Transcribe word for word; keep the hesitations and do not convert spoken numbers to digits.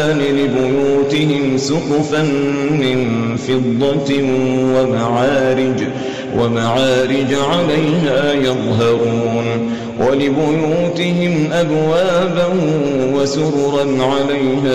لبيوتهم سقفا من فضة ومعارج, ومعارج عليها يظهرون ولبيوتهم أبوابا وسررا عليها